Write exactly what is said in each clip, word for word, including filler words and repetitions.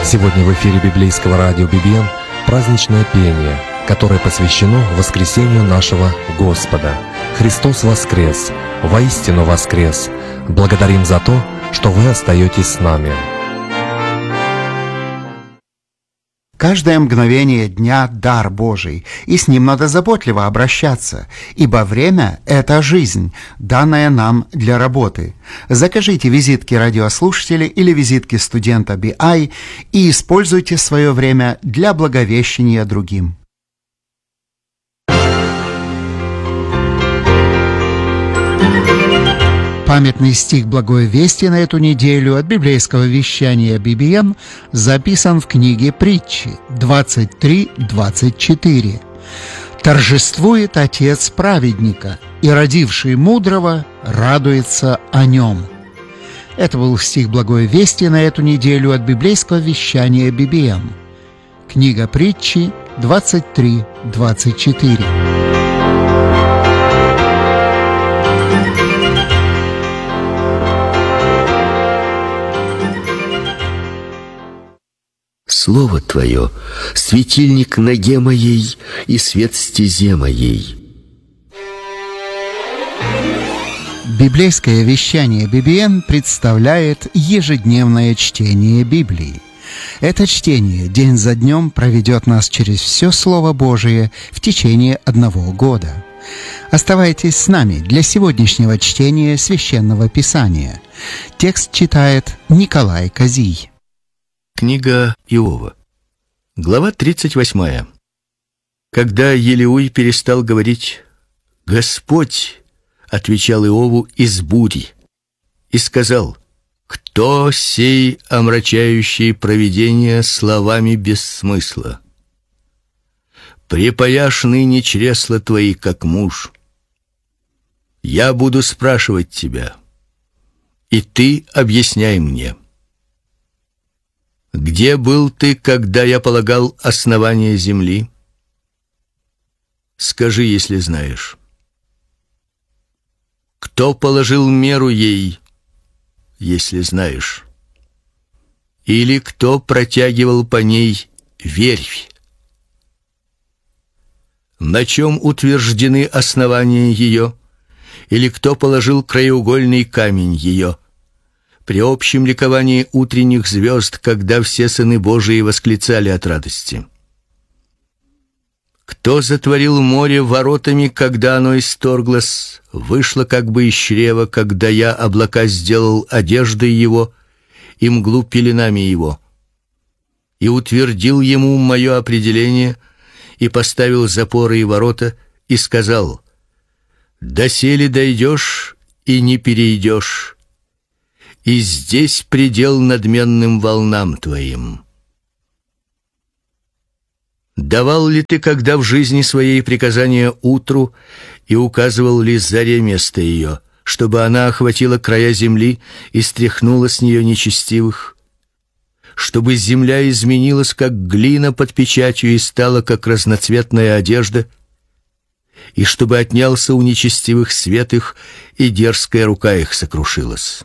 Сегодня в эфире библейского радио би би эн праздничное пение, которое посвящено воскресению нашего Господа. Христос воскрес! Воистину воскрес! Благодарим за то, что вы остаетесь с нами. Каждое мгновение дня – дар Божий, и с ним надо заботливо обращаться, ибо время – это жизнь, данная нам для работы. Закажите визитки радиослушателя или визитки студента би ай и используйте свое время для благовещения другим. Памятный стих «Благой вести» на эту неделю от библейского вещания би би эн записан в книге «Притчи» двадцать три двадцать четыре. «Торжествует отец праведника, и родивший мудрого радуется о нем». Это был стих «Благой вести» на эту неделю от библейского вещания би би эн. Книга «Притчи» двадцать три двадцать четыре. Слово Твое — светильник ноге моей и свет стезе моей. Библейское вещание би би эн представляет ежедневное чтение Библии. Это чтение день за днем проведет нас через все Слово Божие в течение одного года. Оставайтесь с нами для сегодняшнего чтения Священного Писания. Текст читает Николай Козий. Книга Иова, глава тридцать восьмая. Когда Елеуй перестал говорить, «Господь», отвечал Иову из бури, и сказал: «Кто сей омрачающий провидение словами без смысла? Припаяшь ныне чресла твои, как муж. Я буду спрашивать тебя, и ты объясняй мне. Где был ты, когда я полагал основание земли? Скажи, если знаешь. Кто положил меру ей, если знаешь? Или кто протягивал по ней верфь? На чем утверждены основания ее? Или кто положил краеугольный камень ее? При общем ликовании утренних звезд, когда все сыны Божии восклицали от радости. Кто затворил море воротами, когда оно исторглось, вышло как бы из чрева, когда я облака сделал одеждой его и мглу пеленами его, и утвердил ему мое определение, и поставил запоры и ворота, и сказал: доселе дойдешь и не перейдешь, и здесь предел надменным волнам твоим. Давал ли ты когда в жизни своей приказания утру, и указывал ли заре место ее, чтобы она охватила края земли и стряхнула с нее нечестивых? Чтобы земля изменилась, как глина под печатью, и стала, как разноцветная одежда, и чтобы отнялся у нечестивых свет их, и дерзкая рука их сокрушилась?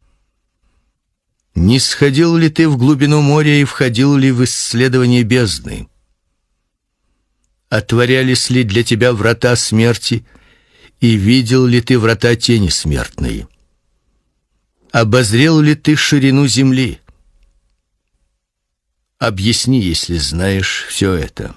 Не сходил ли ты в глубину моря и входил ли в исследование бездны? Отворялись ли для тебя врата смерти, и видел ли ты врата тени смертной? Обозрел ли ты ширину земли? Объясни, если знаешь все это.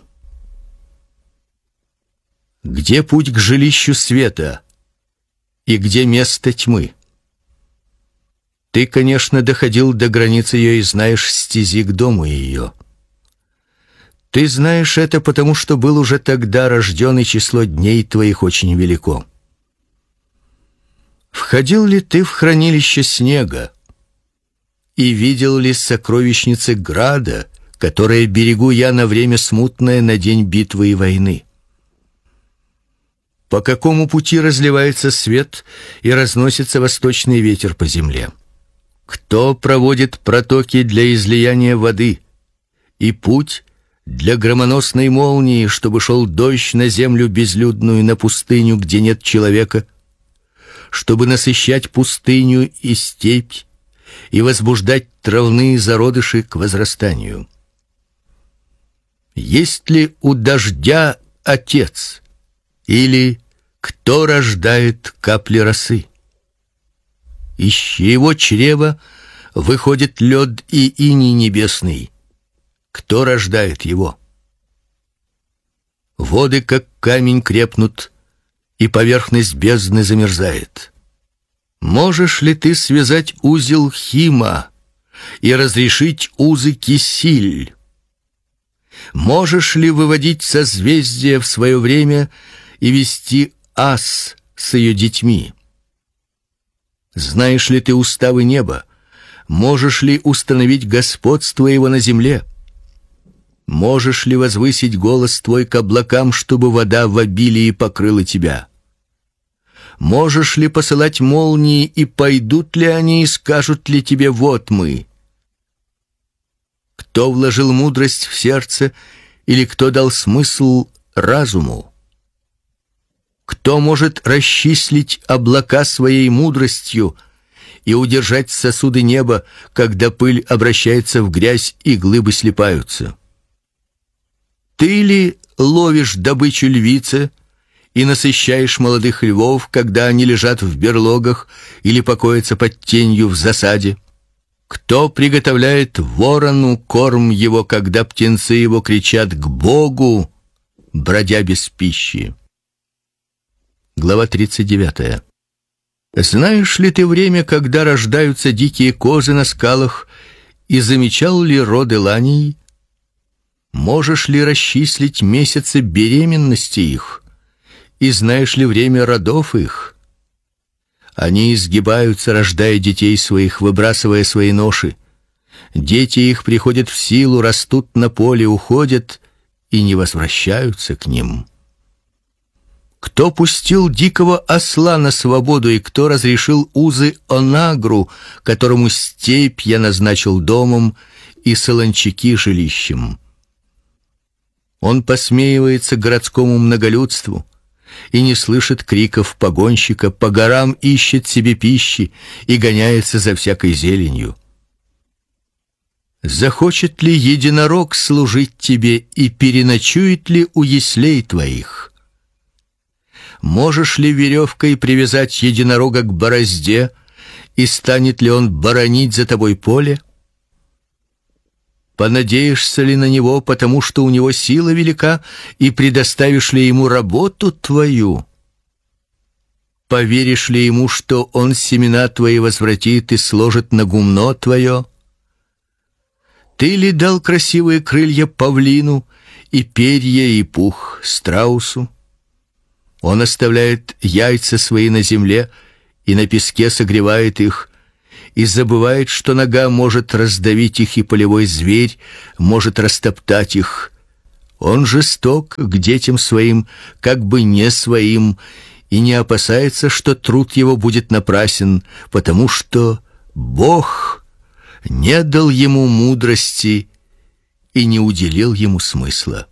Где путь к жилищу света, и где место тьмы? Ты, конечно, доходил до границы ее и знаешь стези к дому ее. Ты знаешь это, потому что был уже тогда рожден, и число дней твоих очень велико. Входил ли ты в хранилище снега, и видел ли сокровищницы града, которые берегу я на время смутное, на день битвы и войны? По какому пути разливается свет и разносится восточный ветер по земле? Кто проводит протоки для излияния воды, и путь для громоносной молнии, чтобы шел дождь на землю безлюдную, на пустыню, где нет человека, чтобы насыщать пустыню и степь, и возбуждать травные зародыши к возрастанию. Есть ли у дождя отец, или кто рождает капли росы? Из чьего чрева выходит лед и иней небесный? Кто рождает его? Воды, как камень, крепнут, и поверхность бездны замерзает. Можешь ли ты связать узел Хима и разрешить узы Кисиль? Можешь ли выводить созвездия в свое время и вести Ас с ее детьми? Знаешь ли ты уставы неба? Можешь ли установить господство его на земле? Можешь ли возвысить голос твой к облакам, чтобы вода в обилии покрыла тебя? Можешь ли посылать молнии, и пойдут ли они, и скажут ли тебе: вот мы? Кто вложил мудрость в сердце, или кто дал смысл разуму? Кто может расчислить облака своей мудростью и удержать сосуды неба, когда пыль обращается в грязь и глыбы слипаются? Ты ли ловишь добычу львицы и насыщаешь молодых львов, когда они лежат в берлогах или покоятся под тенью в засаде? Кто приготовляет ворону корм его, когда птенцы его кричат к Богу, бродя без пищи? Глава тридцать девятая. Знаешь ли ты время, когда рождаются дикие козы на скалах, и замечал ли роды ланей? Можешь ли расчислить месяцы беременности их? И знаешь ли время родов их? Они изгибаются, рождая детей своих, выбрасывая свои ноши. Дети их приходят в силу, растут на поле, уходят и не возвращаются к ним. Кто пустил дикого осла на свободу, и кто разрешил узы онагру, которому степь я назначил домом и солончаки жилищем? Он посмеивается городскому многолюдству и не слышит криков погонщика, по горам ищет себе пищи и гоняется за всякой зеленью. Захочет ли единорог служить тебе и переночует ли у яслей твоих? Можешь ли веревкой привязать единорога к борозде, и станет ли он боронить за тобой поле? Понадеешься ли на него, потому что у него сила велика, и предоставишь ли ему работу твою? Поверишь ли ему, что он семена твои возвратит и сложит на гумно твое? Ты ли дал красивые крылья павлину и перья и пух страусу? Он оставляет яйца свои на земле и на песке согревает их, и забывает, что нога может раздавить их, и полевой зверь может растоптать их. Он жесток к детям своим, как бы не своим, и не опасается, что труд его будет напрасен, потому что Бог не дал ему мудрости и не уделил ему смысла.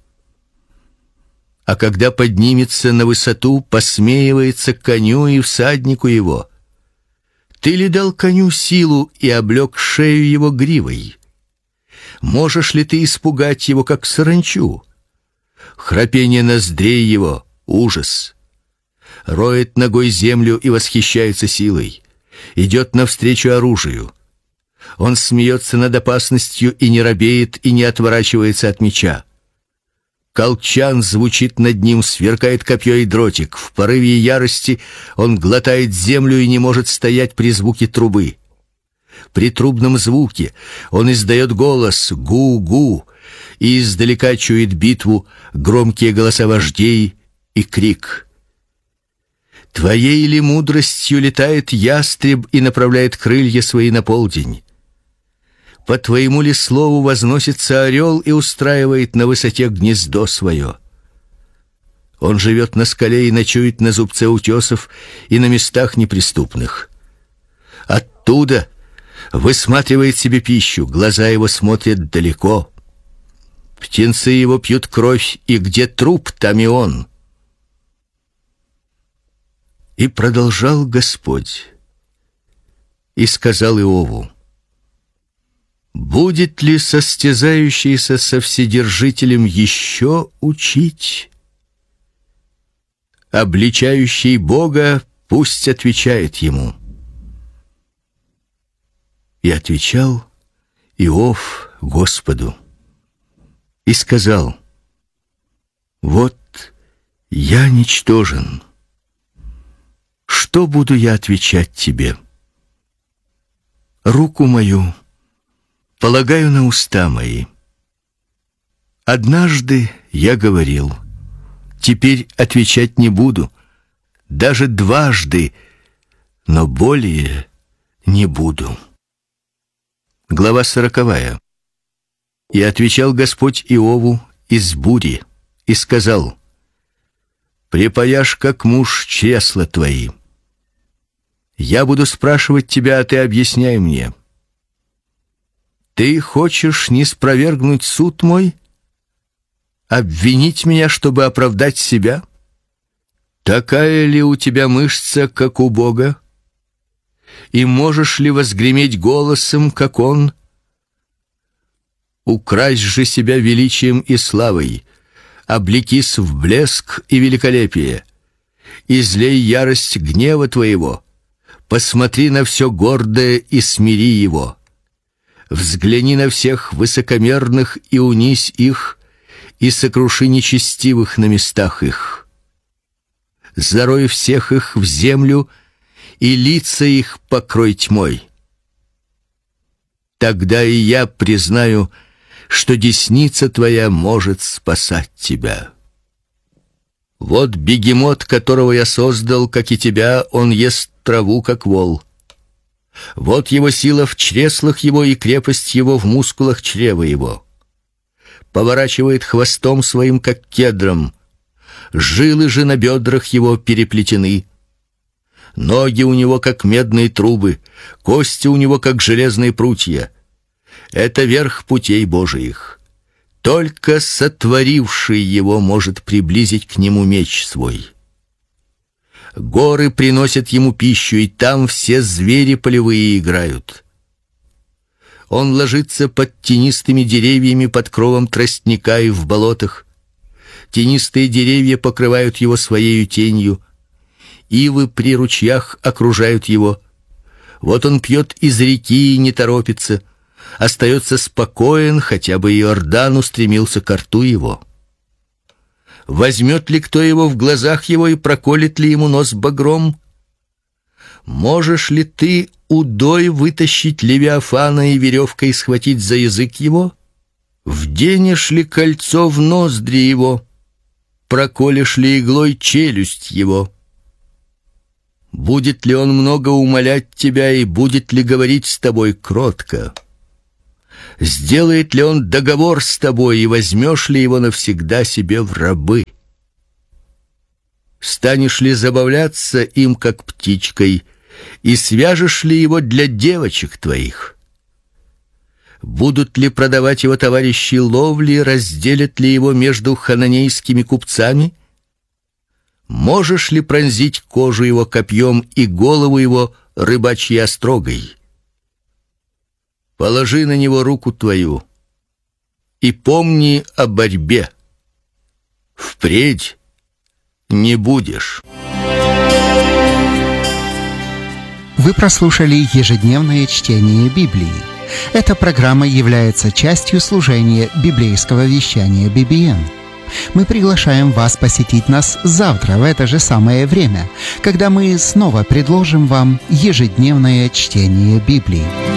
А когда поднимется на высоту, посмеивается коню и всаднику его. Ты ли дал коню силу и облек шею его гривой? Можешь ли ты испугать его, как саранчу? Храпение ноздрей его — ужас. Роет ногой землю и восхищается силой. Идет навстречу оружию. Он смеется над опасностью и не робеет, и не отворачивается от меча. Колчан звучит над ним, сверкает копье и дротик. В порыве ярости он глотает землю и не может стоять при звуке трубы. При трубном звуке он издает голос «гу-гу» и издалека чует битву, громкие голоса вождей и крик. Твоей ли мудростью летает ястреб и направляет крылья свои на полдень? По твоему ли слову возносится орел и устраивает на высоте гнездо свое? Он живет на скале и ночует на зубце утесов и на местах неприступных. Оттуда высматривает себе пищу, глаза его смотрят далеко. Птенцы его пьют кровь, и где труп, там и он. И продолжал Господь и сказал Иову: Будет ли состязающийся со Вседержителем еще учить? Обличающий Бога пусть отвечает ему. И отвечал Иов Господу и сказал: вот я ничтожен. Что буду я отвечать тебе? Руку мою полагаю на уста мои. Однажды я говорил, теперь отвечать не буду, даже дважды, но более не буду. Глава сороковая. И отвечал Господь Иову из бури и сказал: припаяшь, как муж, чресла твои. Я буду спрашивать тебя, а ты объясняй мне. Ты хочешь ниспровергнуть суд мой? Обвинить меня, чтобы оправдать себя? Такая ли у тебя мышца, как у Бога? И можешь ли возгреметь голосом, как Он? Укрась же себя величием и славой, облекись в блеск и великолепие, излей ярость гнева твоего, посмотри на все гордое и смири его. Взгляни на всех высокомерных и унизь их, и сокруши нечестивых на местах их. Зарой всех их в землю, и лица их покрой тьмой. Тогда и я признаю, что десница твоя может спасать тебя. Вот бегемот, которого я создал, как и тебя, он ест траву, как вол. Вот его сила в чреслах его и крепость его в мускулах чрева его. Поворачивает хвостом своим, как кедром. Жилы же на бедрах его переплетены. Ноги у него, как медные трубы, кости у него, как железные прутья. Это верх путей Божиих. Только сотворивший его может приблизить к нему меч свой. Горы приносят ему пищу, и там все звери полевые играют. Он ложится под тенистыми деревьями, под кровом тростника и в болотах. Тенистые деревья покрывают его своею тенью. Ивы при ручьях окружают его. Вот он пьет из реки и не торопится, остается спокоен, хотя бы Иордан устремился ко рту его. Возьмет ли кто его в глазах его и проколет ли ему нос багром? Можешь ли ты удой вытащить левиафана и веревкой схватить за язык его? Вденешь ли кольцо в ноздри его? Проколешь ли иглой челюсть его? Будет ли он много умолять тебя и будет ли говорить с тобой кротко? Сделает ли он договор с тобой и возьмешь ли его навсегда себе в рабы? Станешь ли забавляться им, как птичкой, и свяжешь ли его для девочек твоих? Будут ли продавать его товарищи ловли, разделят ли его между хананейскими купцами? Можешь ли пронзить кожу его копьем и голову его рыбачьей острогой? Положи на него руку твою и помни о борьбе. Впредь не будешь. Вы прослушали ежедневное чтение Библии. Эта программа является частью служения библейского вещания би би эн. Мы приглашаем вас посетить нас завтра в это же самое время, когда мы снова предложим вам ежедневное чтение Библии.